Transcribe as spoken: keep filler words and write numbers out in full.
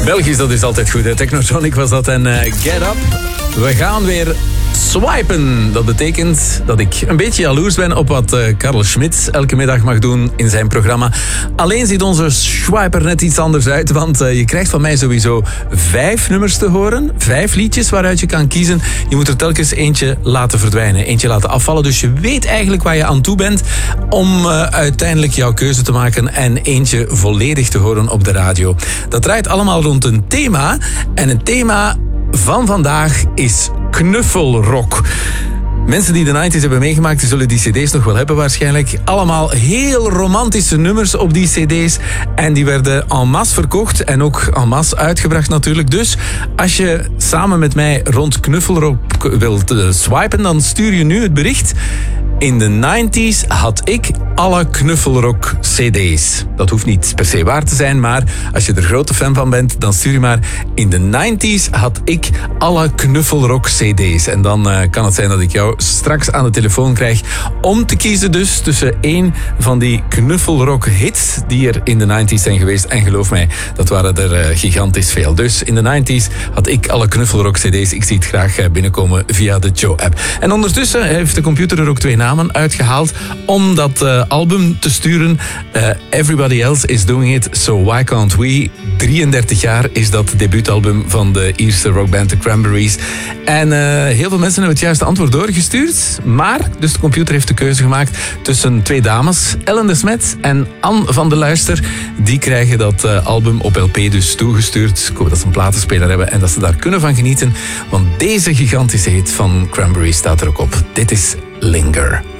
Belgisch, dat is altijd goed. Hè? Technosonic was dat en uh, Get Up. We gaan weer swipen. Dat betekent dat ik een beetje jaloers ben op wat uh, Karel Schmitt elke middag mag doen in zijn programma. Alleen ziet onze swiper net iets anders uit, want uh, je krijgt van mij sowieso vijf nummers te horen. Vijf liedjes waaruit je kan kiezen. Je moet er telkens eentje laten verdwijnen, eentje laten afvallen. Dus je weet eigenlijk waar je aan toe bent om uh, uiteindelijk jouw keuze te maken en eentje volledig te horen op de radio. Dat draait allemaal rond een thema. En het thema van vandaag is knuffelrock. Mensen die de negentig hebben meegemaakt, die zullen die cd's nog wel hebben waarschijnlijk. Allemaal heel romantische nummers op die cd's. En die werden en masse verkocht en ook en masse uitgebracht natuurlijk. Dus als je samen met mij rond knuffelrock wilt uh, swipen, dan stuur je nu het bericht. In de negentig had ik alle knuffelrock cd's. Dat hoeft niet per se waar te zijn, maar als je er grote fan van bent, dan stuur je maar. In de negentig had ik alle knuffelrock cd's. En dan uh, kan het zijn dat ik jou straks aan de telefoon krijg om te kiezen dus tussen één van die knuffelrock hits die er in de negentig zijn geweest. En geloof mij, dat waren er uh, gigantisch veel. Dus in de negentig had ik alle knuffelrock cd's. Ik zie het graag uh, binnenkomen via de Joe-app. En ondertussen heeft de computer er ook twee namen uitgehaald om dat uh, album te sturen. Uh, Everybody Else is Doing It, So Why Can't We? drieëndertig jaar is dat debuutalbum van de Ierse rockband The Cranberries. En uh, heel veel mensen hebben het juiste antwoord doorgestuurd. Maar, dus de computer heeft de keuze gemaakt tussen twee dames. Ellen de Smet en Anne van der Luister. Die krijgen dat uh, album op L P dus toegestuurd. Ik hoop dat ze een platenspeler hebben en dat ze daar kunnen van genieten. Want deze gigantische hit van Cranberries staat er ook op. Dit is Linger.